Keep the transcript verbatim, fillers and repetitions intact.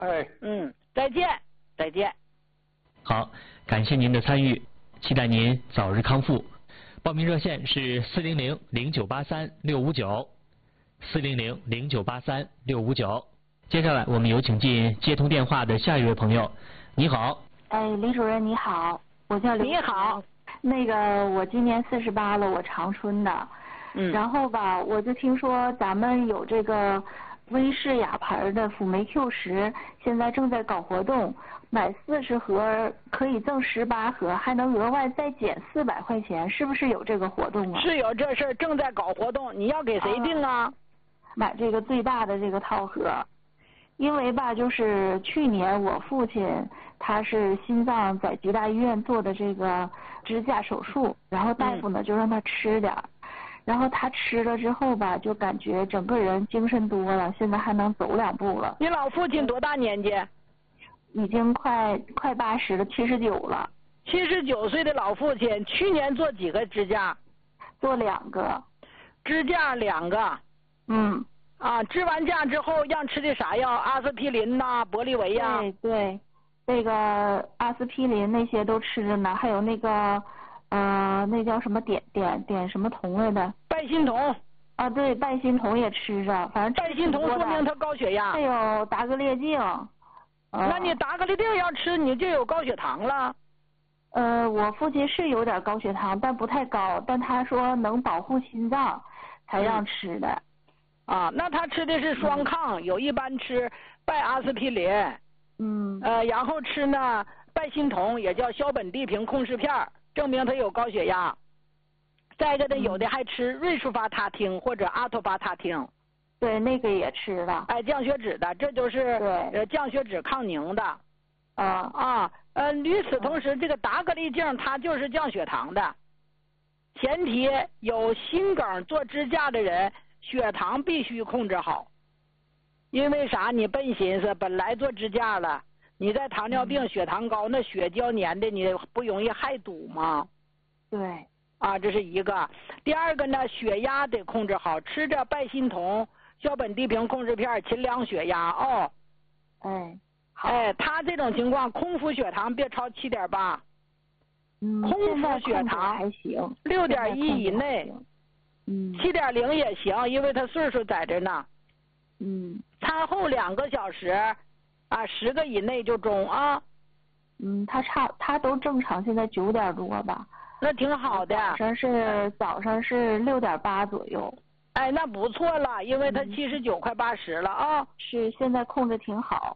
哎， 嗯，再见，再见。 好，感谢您的参与，期待您早日康复。报名热线是四零零零九八三六五九，四零零零九八三六五九。接下来我们有请进接通电话的下一位朋友。你好。 哎，李主任你好，我叫刘。 你好。 那个我今年四十八了，我长春的。 嗯。 然后吧，我就听说咱们有这个威士雅牌的辅酶 Q 十，现在正在搞活动，买四十盒可以赠十八盒，还能额外再减四百块钱，是不是有这个活动啊？ 是有这事儿，正在搞活动，你要给谁定啊？啊买这个最大的这个套盒。因为吧，就是去年我父亲他是心脏在吉大医院做的这个支架手术，然后大夫呢就让他吃点儿，然后他吃了之后吧，就感觉整个人精神多了，现在还能走两步了。 你老父亲多大年纪？ 已经快快八十了，七十九了。 七十九岁的老父亲，去年做几个支架？ 做两个。 支架两个。 嗯。 啊，支完架之后让吃的啥药？阿司匹林呐、玻利维呀？ 对对，那个阿司匹林那些都吃着呢，还有那个呃，那叫什么碘碘碘什么酮来的？ 拜心酮。 啊，对，拜心酮也吃着，反正拜心酮说明他高血压。 还有达格列净。 呃、那你达格列净要吃，你就有高血糖了。 呃，我父亲是有点高血糖，但不太高，但他说能保护心脏，才让吃的。 嗯啊，那他吃的是双抗，嗯、有一般吃拜阿司匹林， 嗯， 呃，然后吃呢拜心酮，也叫硝苯地平控制片，证明他有高血压。再一个呢， 嗯、 有的还吃瑞舒法他汀或者阿托巴他汀， 对，那个也吃了。 哎，降血脂的，这就是对呃降血脂抗凝的。 啊啊，呃，与此同时，这个达格利净它就是降血糖的，前提有心梗做支架的人。血糖必须控制好，因为啥？你笨寻思，本来做支架了，你在糖尿病、血糖高，那血胶粘的，你不容易害堵吗？ 对， 啊，这是一个。第二个呢，血压得控制好，吃着拜心酮、硝苯地平控制片，勤量血压哦。 哎， 哎，他这种情况，空腹血糖别超七点八， 嗯， 空腹血糖还行， 六点一以内。 嗯， 七点零也行，因为他岁数在这呢。 嗯， 餐后两个小时，啊，十个以内就中啊。 嗯，他差他都正常，现在九点多吧。 那挺好的。 早上是早上是六点八左右。 哎，那不错了，因为他七十九快八十了啊。 是，现在控制挺好。